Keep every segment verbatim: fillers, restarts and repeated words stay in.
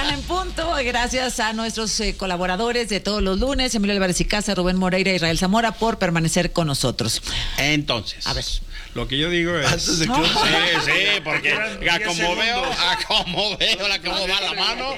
mañana en punto. Gracias a nuestros eh, colaboradores de todos los lunes, Emilio Álvarez y Casa, Rubén Moreira y Israel Zamora, por permanecer con nosotros. Entonces, a ver, lo que yo digo es... Antes de que... No. Sí, sí, porque a como veo, a como veo, a cómo va la mano.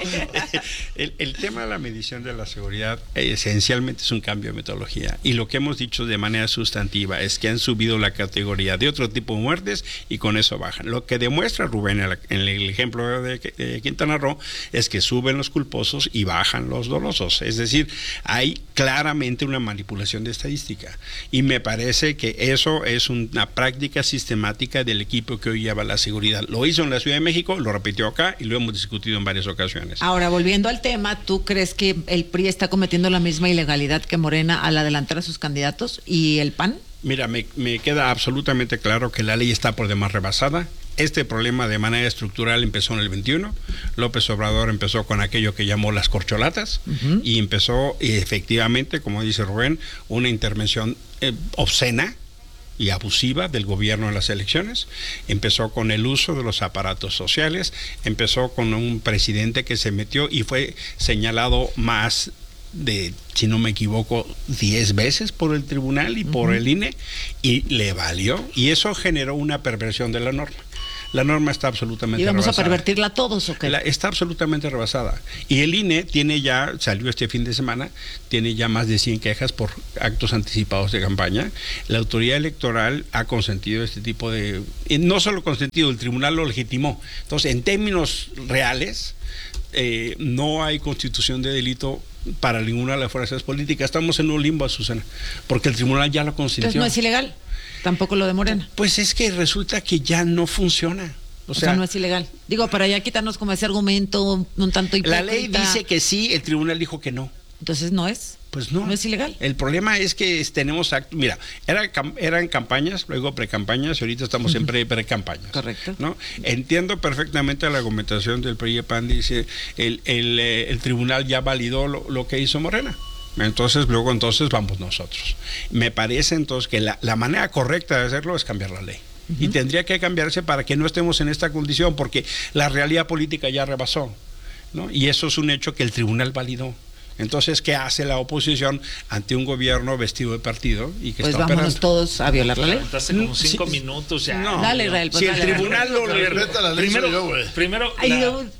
El, el tema de la medición de la seguridad eh, esencialmente es un cambio de metodología. Y lo que hemos dicho de manera sustantiva es que han subido la categoría de otro tipo de muertes y con eso bajan. Lo que demuestra Rubén en, la, en el ejemplo de, de Quintana Roo es que suben los culposos y bajan los dolosos. Es decir, hay claramente una manipulación de estadística. Y me parece que eso es una práctica sistemática del equipo que hoy lleva la seguridad. Lo hizo en la Ciudad de México, lo repitió acá y lo hemos discutido en varias ocasiones. Ahora, volviendo al tema, ¿tú crees que el P R I está cometiendo la misma ilegalidad que Morena al adelantar a sus candidatos y el P A N? Mira, me, me queda absolutamente claro que la ley está por demás rebasada. Este problema de manera estructural empezó en el veintiuno. López Obrador empezó con aquello que llamó las corcholatas uh-huh. y empezó efectivamente, como dice Rubén, una intervención eh, obscena y abusiva del gobierno en las elecciones. Empezó con el uso de los aparatos sociales, empezó con un presidente que se metió y fue señalado más de, si no me equivoco, diez veces por el tribunal y uh-huh. por el I N E, y le valió, y eso generó una perversión de la norma. La norma está absolutamente rebasada. ¿Y vamos rebasada. a pervertirla todos o qué? La, está absolutamente rebasada. Y el I N E tiene ya, salió este fin de semana, tiene ya más de cien quejas por actos anticipados de campaña. La autoridad electoral ha consentido este tipo de... No solo consentido, el tribunal lo legitimó. Entonces, en términos reales, eh, no hay constitución de delito para ninguna de las fuerzas políticas. Estamos en un limbo, Azucena, porque el tribunal ya lo consintió. Entonces no es ilegal. Tampoco lo de Morena. Pues es que resulta que ya no funciona. O, o sea, sea, no es ilegal. Digo, para ya quitarnos como ese argumento un tanto hipócrita. La ley dice que sí, el tribunal dijo que no. Entonces no es. Pues no. No es ilegal. El problema es que tenemos actos. Mira, era, eran campañas, luego precampañas, y ahorita estamos en pre, precampañas. Correcto. ¿No? Entiendo perfectamente la argumentación del P R I y P A N. Dice, el, el, el tribunal ya validó lo, lo que hizo Morena. Entonces, luego entonces vamos nosotros. Me parece entonces que la, la manera correcta de hacerlo es cambiar la ley. Uh-huh. Y tendría que cambiarse para que no estemos en esta condición, porque la realidad política ya rebasó, ¿no? Y eso es un hecho que el tribunal validó. Entonces, ¿qué hace la oposición ante un gobierno vestido de partido y que pues está vámonos operando? todos a violar la ley. Hace como cinco sí, minutos ya. No, dale, Israel. Pues si dale, el tribunal lo respeta la ley, primero, yo, güey. primero Ay, la, yo,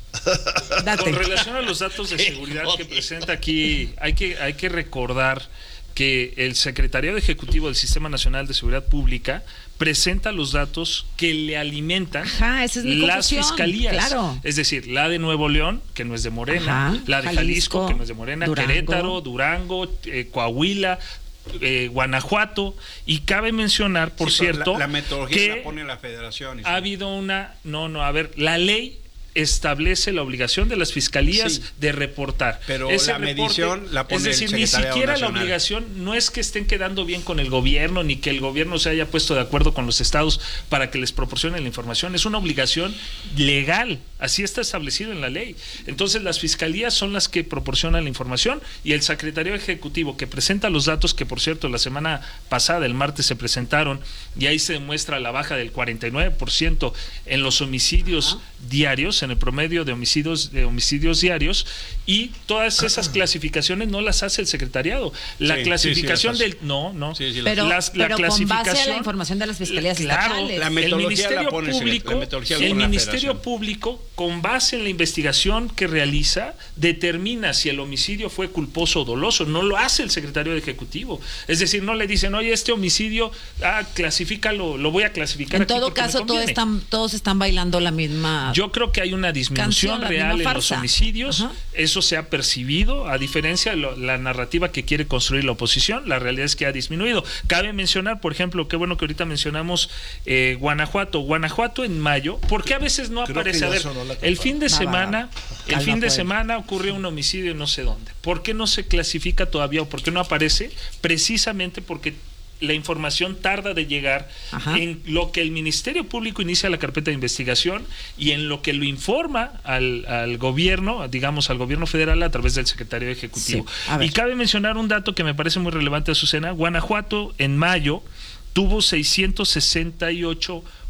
con relación a los datos de seguridad que presenta aquí, hay que hay que recordar que el Secretariado Ejecutivo del Sistema Nacional de Seguridad Pública presenta los datos que le alimentan Ajá, esa es mi las confusión, fiscalías. Claro. Es decir, la de Nuevo León, que no es de Morena, Ajá, la de Jalisco, Jalisco, que no es de Morena, Durango. Querétaro, Durango, eh, Coahuila, eh, Guanajuato, y cabe mencionar, por sí, cierto, la, la metodología que la pone la federación. Y ha habido una... No, no, a ver, la ley establece la obligación de las fiscalías sí, de reportar. Pero ese la reporte, medición la pone es decir, el ni siquiera Nacional. La obligación no es que estén quedando bien con el gobierno, ni que el gobierno se haya puesto de acuerdo con los estados para que les proporcionen la información. Es una obligación legal, así está establecido en la ley. Entonces las fiscalías son las que proporcionan la información, y el secretario ejecutivo que presenta los datos, que por cierto la semana pasada, el martes, se presentaron, y ahí se demuestra la baja del cuarenta y nueve por ciento en los homicidios uh-huh. diarios, en el promedio de homicidios de homicidios diarios, y todas esas clasificaciones no las hace el secretariado. La sí, clasificación sí, sí, del no, no, sí, sí, pero, las, la pero clasificación, con base a la información de las fiscalías claro, estatales. La el Ministerio pone, Público, la el Ministerio Público, con base en la investigación que realiza, determina si el homicidio fue culposo o doloso. No lo hace el secretario de Ejecutivo. Es decir, no le dicen, oye, este homicidio, ah, clasifícalo, lo voy a clasificar. En todo caso, todos están, todos están bailando la misma. Yo creo que hay una disminución canción, real en los homicidios. Ajá. Eso se ha percibido, a diferencia de lo, la narrativa que quiere construir la oposición. La realidad es que ha disminuido. Cabe mencionar, por ejemplo, qué bueno que ahorita mencionamos eh, Guanajuato. Guanajuato en mayo, ¿por qué a veces no creo aparece? A ver, el fin de semana, el Calma, fin de pues. semana ocurrió un homicidio no sé dónde. ¿Por qué no se clasifica todavía o por qué no aparece? Precisamente porque la información tarda de llegar. Ajá. En lo que el Ministerio Público inicia la carpeta de investigación y en lo que lo informa al, al gobierno, digamos al gobierno federal, a través del secretario ejecutivo. Sí. Y cabe mencionar un dato que me parece muy relevante, Azucena. Guanajuato en mayo tuvo seiscientos sesenta y ocho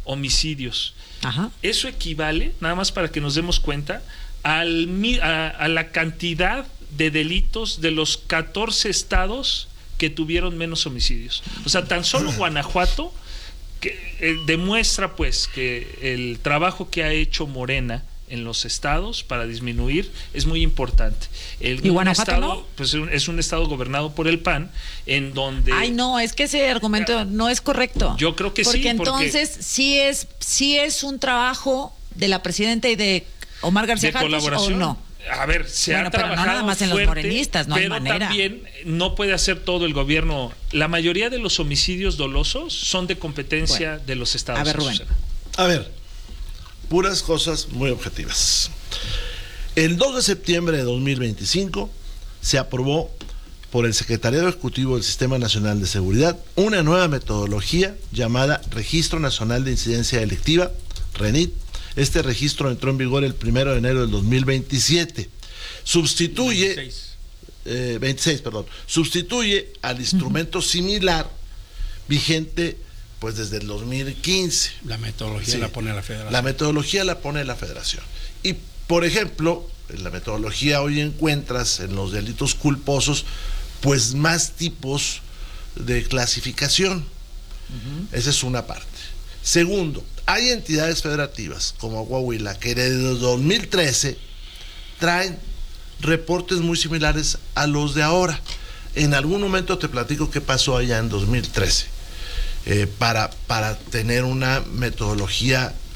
homicidios. Ajá. Eso equivale, nada más para que nos demos cuenta, al, a, a la cantidad de delitos de los catorce estados que tuvieron menos homicidios. O sea, tan solo Guanajuato que, eh, demuestra pues que el trabajo que ha hecho Morena en los estados para disminuir es muy importante. El, ¿Y Guanajuato estado, no? pues es un estado gobernado por el P A N, en donde... Ay, no, es que ese argumento no es correcto. Yo creo que porque sí. Entonces, porque sí es, sí es un trabajo de la presidenta y de Omar García de Harfuch, colaboración. ¿o no? A ver, se Bueno, ha pero no trabajado nada más en fuerte, los morenistas, no hay pero manera. también no puede hacer todo el gobierno. La mayoría de los homicidios dolosos son de competencia Bueno, de los estados. a ver, Rubén. Susana. A ver, puras cosas muy objetivas. El dos de septiembre de dos mil veinticinco se aprobó por el Secretariado Ejecutivo del Sistema Nacional de Seguridad una nueva metodología llamada Registro Nacional de Incidencia Delictiva, RENIT. Este registro entró en vigor el primero de enero del dos mil veintisiete. Sustituye... veintiséis. Eh, veintiséis, perdón. Sustituye al instrumento uh-huh. similar vigente pues desde el dos mil quince. La metodología Sí. la pone la Federación. La metodología la pone la Federación. Y, por ejemplo, en la metodología hoy encuentras en los delitos culposos pues más tipos de clasificación. Uh-huh. Esa es una parte. Segundo, hay entidades federativas como Coahuila que desde dos mil trece traen reportes muy similares a los de ahora. En algún momento te platico qué pasó allá en dos mil trece, eh, para, para tener una metodología